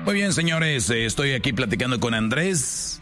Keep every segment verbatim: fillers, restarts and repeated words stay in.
Muy bien, señores, eh, estoy aquí platicando con Andrés.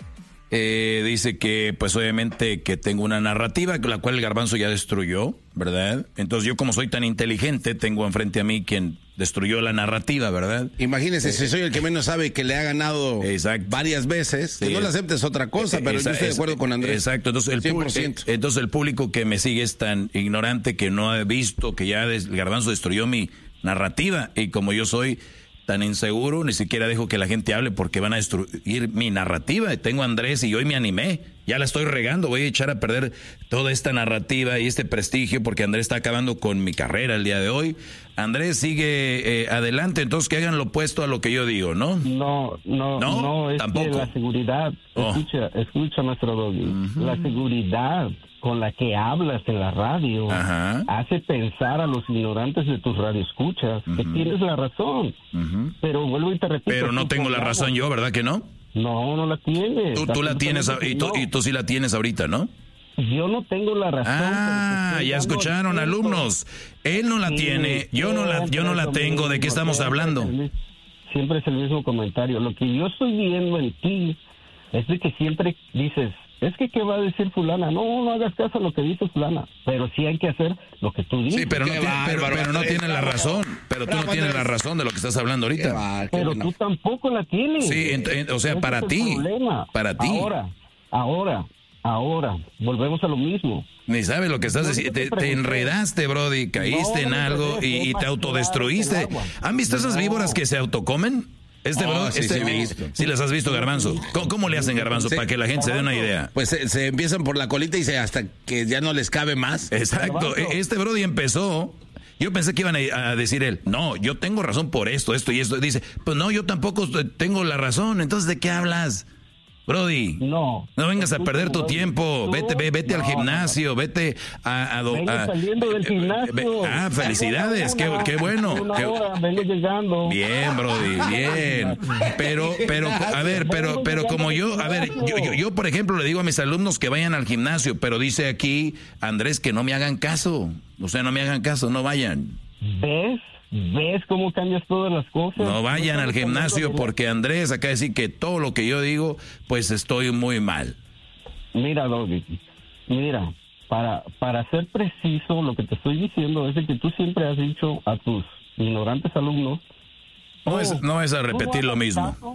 Eh, dice que, pues obviamente, que tengo una narrativa, la cual el Garbanzo ya destruyó, ¿verdad? Entonces yo, como soy tan inteligente, tengo enfrente a mí quien destruyó la narrativa, ¿verdad? Imagínese, eh, si soy el que menos sabe que le ha ganado exacto. varias veces, sí, que no le aceptes otra cosa, pero esa, yo estoy de acuerdo con Andrés. Exacto, entonces el, público, entonces el público que me sigue es tan ignorante que no ha visto que ya el Garbanzo destruyó mi narrativa, y como yo soy tan inseguro, ni siquiera dejo que la gente hable porque van a destruir mi narrativa. Tengo a Andrés y hoy me animé, ya la estoy regando, voy a echar a perder toda esta narrativa y este prestigio porque Andrés está acabando con mi carrera el día de hoy. Andrés, sigue eh, adelante, entonces que hagan lo opuesto a lo que yo digo, ¿no? No, no, no, no es tampoco. Que la seguridad, oh. escucha, escucha nuestro Doggy, uh-huh. la seguridad con la que hablas en la radio uh-huh. hace pensar a los ignorantes de tus radioescuchas uh-huh. que tienes la razón. Uh-huh. Pero vuelvo y te repito. Pero no tengo la razón nada. yo, ¿verdad que no? No, no la tienes. Tú, tú la tienes y tú, y tú sí la tienes ahorita, ¿no? Yo no tengo la razón. Ah, ya escucharon, alumnos. Él no la sí, tiene, yo no la, yo no la tengo. ¿De qué estamos hablando? Siempre es el mismo comentario. Lo que yo estoy viendo en ti es de que siempre dices, es que ¿qué va a decir fulana? No, no hagas caso a lo que dice fulana, pero sí hay que hacer lo que tú dices. Sí, pero no, tiene, va, pero, pero no tiene la razón, pero tú no tienes la razón de lo que estás hablando ahorita. Va, pero tú tampoco la tienes. Sí, ent, ent, o sea, para ti, para ti. Ahora, ahora, ahora, volvemos a lo mismo. Ni sabes lo que estás diciendo, te, te enredaste, Brody, caíste no, en algo no y, y te autodestruiste. ¿Han visto esas víboras que se autocomen? Este, oh, bro, sí, este, sí, visto. sí las has visto, Garbanzo. ¿Cómo, cómo le hacen, Garbanzo, sí. para que la gente se dé una idea? Pues se, se empiezan por la colita y se hasta que ya no les cabe más. Exacto. Garbanzo. Este Brody empezó. Yo pensé que iban a, a decir él, no, yo tengo razón por esto, esto y esto. Dice, pues no, yo tampoco tengo la razón. Entonces, ¿de qué hablas? Brody, no, no vengas a perder tu tiempo, vete, vete, vete no, al gimnasio, vete a, a, a, a saliendo del gimnasio. Ah, felicidades, qué, qué bueno. Qué, hora, vengo llegando. Bien, Brody, bien. Pero, pero, a ver, pero, pero como yo, a ver, yo, yo, yo, por ejemplo, le digo a mis alumnos que vayan al gimnasio, pero dice aquí Andrés que no me hagan caso, o sea, no me hagan caso, no vayan. ¿Ves? ¿Ves cómo cambias todas las cosas? No vayan al gimnasio porque Andrés acá decir que todo lo que yo digo, pues estoy muy mal. Mira, Doggy, mira, para, para ser preciso, lo que te estoy diciendo es de que tú siempre has dicho a tus ignorantes alumnos... No, oh, es, no es a repetir no lo mismo. Caso,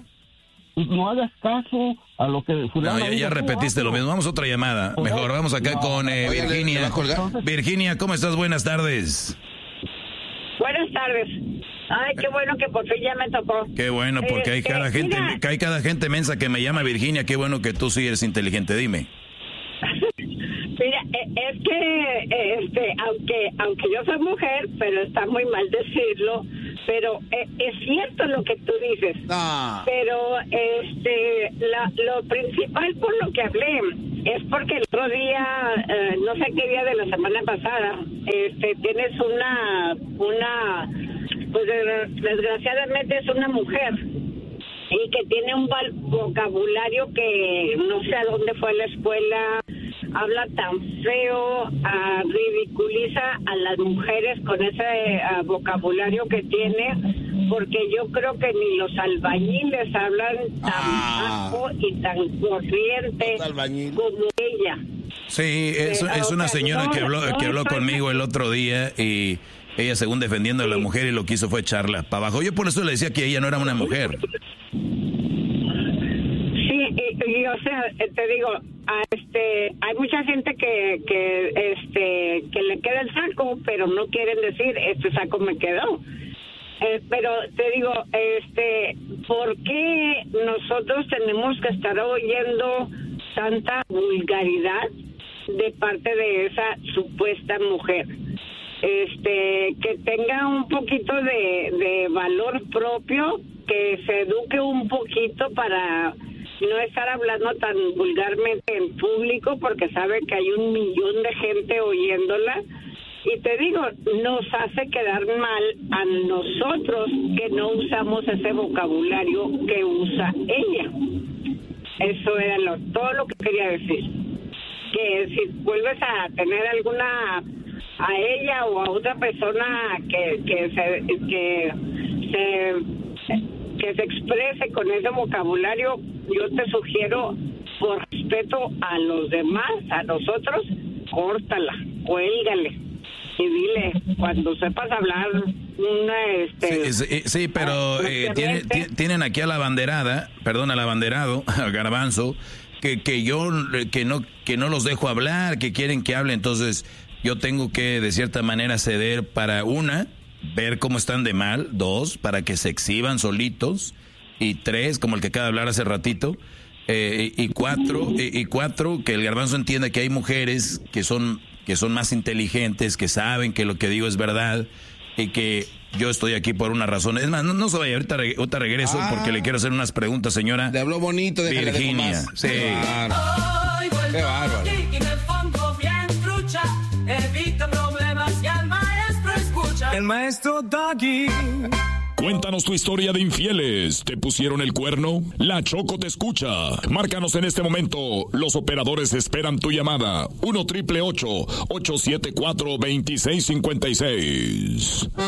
no hagas caso a lo que... No, ya, ya repetiste lo mismo. Vamos a otra llamada. Mejor, vamos acá no, con eh, Virginia. Entonces, Virginia, ¿cómo estás? Buenas tardes. Buenas tardes. Ay, qué bueno que por fin ya me tocó. Qué bueno, porque este, hay cada gente, mira, hay cada gente mensa que me llama Virginia. Qué bueno que tú sí eres inteligente. Dime. Mira, es que, este, aunque, aunque yo soy mujer, pero está muy mal decirlo, pero es cierto lo que tú dices. Ah. Pero, este, la, lo principal por lo que hablé es porque el otro día, eh, no sé qué día de la semana pasada, este, tienes una, una, pues desgraciadamente es una mujer y que tiene un vocabulario que no sé a dónde fue a la escuela, habla tan feo, uh, ridiculiza a las mujeres con ese uh, vocabulario que tiene, porque yo creo que ni los albañiles hablan tan ah. bajo y tan corriente como ella. Sí, es, Pero, es una señora no, que habló, no, que habló no, conmigo el otro día y ella, según defendiendo sí. a la mujer, y lo que hizo fue echarla para abajo. Yo por eso le decía que ella no era una mujer. Y, y, o sea, te digo, a este, hay mucha gente que, que, este, que le queda el saco, pero no quieren decir, este saco me quedó. Eh, pero te digo, este, ¿por qué nosotros tenemos que estar oyendo tanta vulgaridad de parte de esa supuesta mujer? Este, que tenga un poquito de, de valor propio, que se eduque un poquito para no estar hablando tan vulgarmente en público, porque sabe que hay un millón de gente oyéndola. Y te digo, nos hace quedar mal a nosotros que no usamos ese vocabulario que usa ella. Eso era lo, todo lo que quería decir. Que si vuelves a tener alguna, a ella o a otra persona que, que se, que se, que que se exprese con ese vocabulario, yo te sugiero, por respeto a los demás, a nosotros, córtala, cuélgale. Y dile, cuando sepas hablar una, este... Sí, sí, sí pero eh, tiene, t- tienen aquí a la abanderada, perdón, al abanderado, a Garbanzo, que, que yo, que no, que no los dejo hablar, que quieren que hable, entonces yo tengo que, de cierta manera, ceder para una, ver cómo están de mal, dos, para que se exhiban solitos, y tres, como el que acaba de hablar hace ratito, eh, y, y cuatro, y, y cuatro, que el Garbanzo entienda que hay mujeres que son... que son más inteligentes, que saben que lo que digo es verdad y que yo estoy aquí por una razón. Es más, no, no se vaya, ahorita, re, ahorita regreso ah, porque le quiero hacer unas preguntas, señora. Le habló bonito, déjale Virginia. Sí. Claro. Qué bárbaro. El maestro Doggy. Cuéntanos tu historia de infieles. ¿Te pusieron el cuerno? La Choco te escucha. Márcanos en este momento. Los operadores esperan tu llamada. uno triple ocho, ocho siete cuatro, dos seis cinco seis.